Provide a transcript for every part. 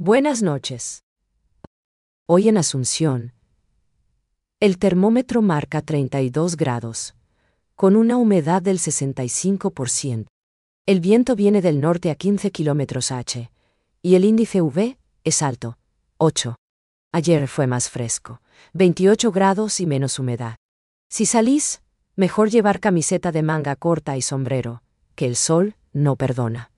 Buenas noches. Hoy en Asunción, el termómetro marca 32 grados, con una humedad del 65%. El viento viene del norte a 15 km/h, y el índice UV es alto, 8. Ayer fue más fresco, 28 grados y menos humedad. Si salís, mejor llevar camiseta de manga corta y sombrero, que el sol no perdona.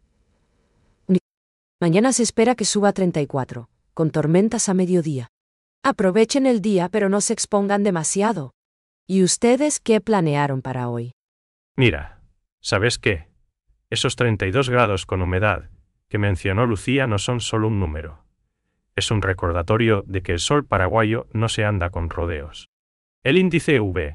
Mañana se espera que suba a 34, con tormentas a mediodía. Aprovechen el día pero no se expongan demasiado. ¿Y ustedes qué planearon para hoy? Mira, ¿sabes qué? Esos 32 grados con humedad que mencionó Lucía no son solo un número. Es un recordatorio de que el sol paraguayo no se anda con rodeos. El índice UV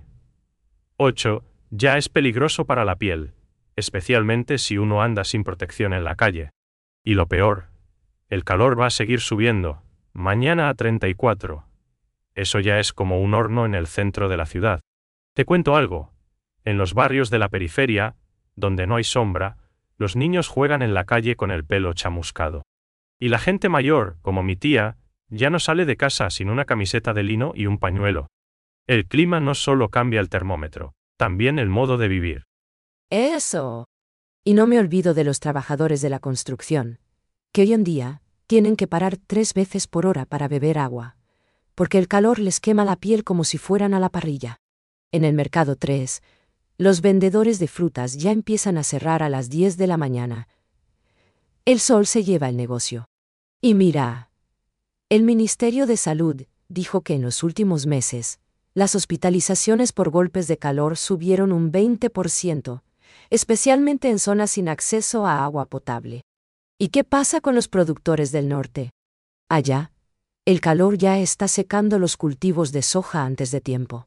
8 ya es peligroso para la piel, especialmente si uno anda sin protección en la calle. Y lo peor, el calor va a seguir subiendo, mañana a 34. Eso ya es como un horno en el centro de la ciudad. Te cuento algo. En los barrios de la periferia, donde no hay sombra, los niños juegan en la calle con el pelo chamuscado. Y la gente mayor, como mi tía, ya no sale de casa sin una camiseta de lino y un pañuelo. El clima no solo cambia el termómetro, también el modo de vivir. Eso. Y no me olvido de los trabajadores de la construcción, que hoy en día tienen que parar 3 veces por hora para beber agua, porque el calor les quema la piel como si fueran a la parrilla. En el mercado 3, los vendedores de frutas ya empiezan a cerrar a las 10 de la mañana. El sol se lleva el negocio. Y mira, el Ministerio de Salud dijo que en los últimos meses, las hospitalizaciones por golpes de calor subieron un 20%, especialmente en zonas sin acceso a agua potable. ¿Y qué pasa con los productores del norte? Allá, el calor ya está secando los cultivos de soja antes de tiempo.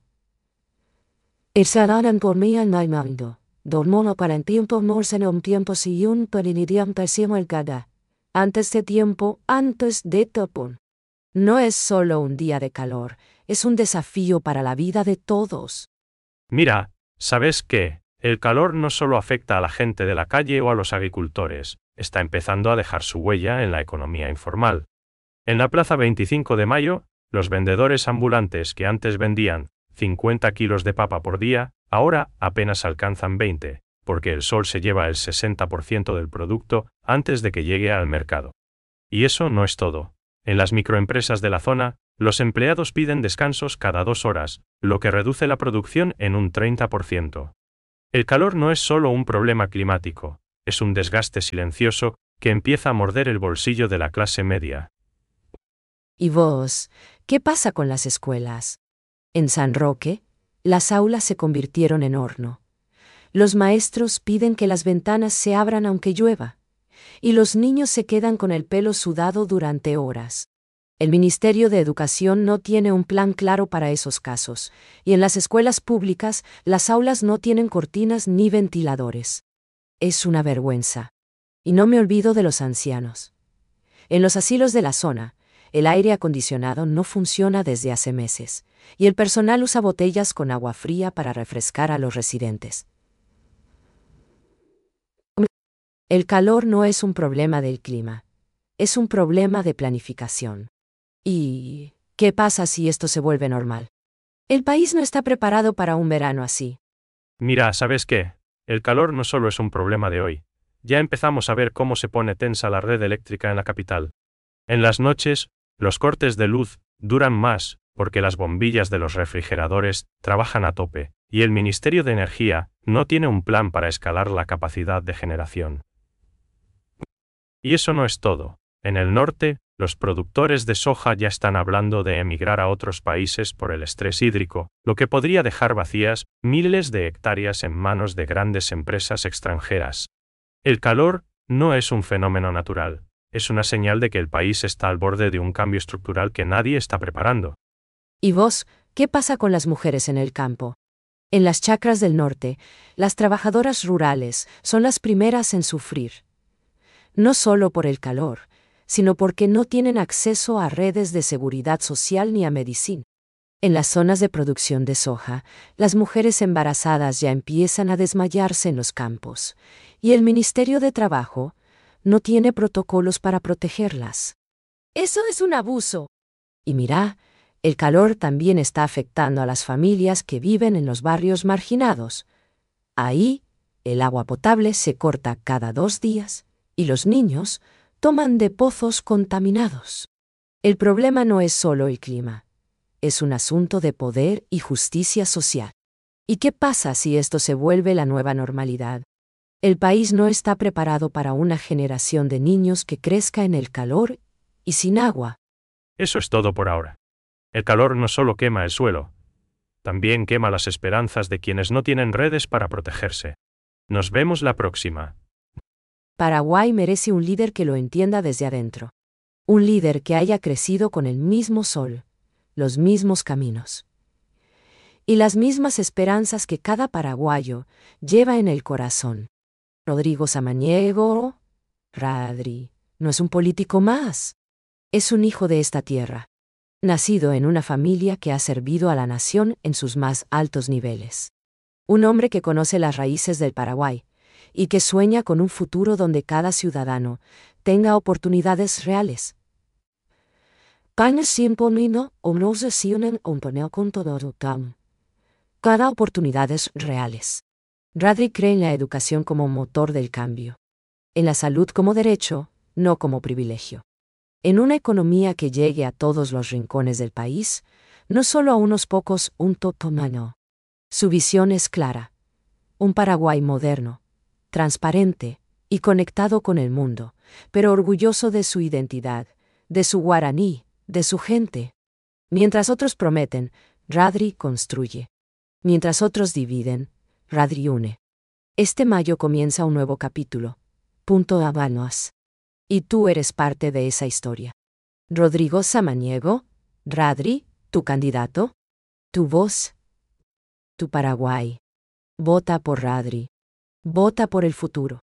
El salaran por mí al naimando, dormono para en tiempo morse un tiempo si un perinidiam persimo el cada. Antes de tiempo, antes de topón. No es solo un día de calor, es un desafío para la vida de todos. Mira, ¿sabes qué? El calor no solo afecta a la gente de la calle o a los agricultores, está empezando a dejar su huella en la economía informal. En la Plaza 25 de Mayo, los vendedores ambulantes que antes vendían 50 kilos de papa por día, ahora apenas alcanzan 20, porque el sol se lleva el 60% del producto antes de que llegue al mercado. Y eso no es todo. En las microempresas de la zona, los empleados piden descansos cada 2 horas, lo que reduce la producción en un 30%. El calor no es solo un problema climático, es un desgaste silencioso que empieza a morder el bolsillo de la clase media. ¿Y vos, qué pasa con las escuelas? En San Roque, las aulas se convirtieron en horno. Los maestros piden que las ventanas se abran aunque llueva, y los niños se quedan con el pelo sudado durante horas. El Ministerio de Educación no tiene un plan claro para esos casos, y en las escuelas públicas las aulas no tienen cortinas ni ventiladores. Es una vergüenza. Y no me olvido de los ancianos. En los asilos de la zona, el aire acondicionado no funciona desde hace meses, y el personal usa botellas con agua fría para refrescar a los residentes. El calor no es un problema del clima, es un problema de planificación. ¿Y qué pasa si esto se vuelve normal? El país no está preparado para un verano así. Mira, ¿sabes qué? El calor no solo es un problema de hoy. Ya empezamos a ver cómo se pone tensa la red eléctrica en la capital. En las noches, los cortes de luz duran más porque las bombillas de los refrigeradores trabajan a tope, y el Ministerio de Energía no tiene un plan para escalar la capacidad de generación. Y eso no es todo. En el norte, los productores de soja ya están hablando de emigrar a otros países por el estrés hídrico, lo que podría dejar vacías miles de hectáreas en manos de grandes empresas extranjeras. El calor no es un fenómeno natural, es una señal de que el país está al borde de un cambio estructural que nadie está preparando. ¿Y vos, qué pasa con las mujeres en el campo? En las chacras del norte, las trabajadoras rurales son las primeras en sufrir. No solo por el calor, sino porque no tienen acceso a redes de seguridad social ni a medicina. En las zonas de producción de soja, las mujeres embarazadas ya empiezan a desmayarse en los campos, y el Ministerio de Trabajo no tiene protocolos para protegerlas. Eso es un abuso. Y mira, el calor también está afectando a las familias que viven en los barrios marginados. Ahí, el agua potable se corta cada 2 días y los niños toman de pozos contaminados. El problema no es solo el clima, es un asunto de poder y justicia social. ¿Y qué pasa si esto se vuelve la nueva normalidad? El país no está preparado para una generación de niños que crezca en el calor y sin agua. Eso es todo por ahora. El calor no solo quema el suelo, también quema las esperanzas de quienes no tienen redes para protegerse. Nos vemos la próxima. Paraguay merece un líder que lo entienda desde adentro. Un líder que haya crecido con el mismo sol, los mismos caminos y las mismas esperanzas que cada paraguayo lleva en el corazón. Rodrigo Samaniego, Radri, no es un político más. Es un hijo de esta tierra, nacido en una familia que ha servido a la nación en sus más altos niveles. Un hombre que conoce las raíces del Paraguay y que sueña con un futuro donde cada ciudadano tenga oportunidades reales. Cada oportunidades reales. Radri cree en la educación como motor del cambio, en la salud como derecho, no como privilegio. En una economía que llegue a todos los rincones del país, no solo a unos pocos, un totomano. Su visión es clara. Un Paraguay moderno, transparente y conectado con el mundo, pero orgulloso de su identidad, de su guaraní, de su gente. Mientras otros prometen, Radri construye. Mientras otros dividen, Radri une. Este mayo comienza un nuevo capítulo. Punto Habanos. Y tú eres parte de esa historia. Rodrigo Samaniego, Radri, tu candidato, tu voz, tu Paraguay. Vota por Radri. Vota por el futuro.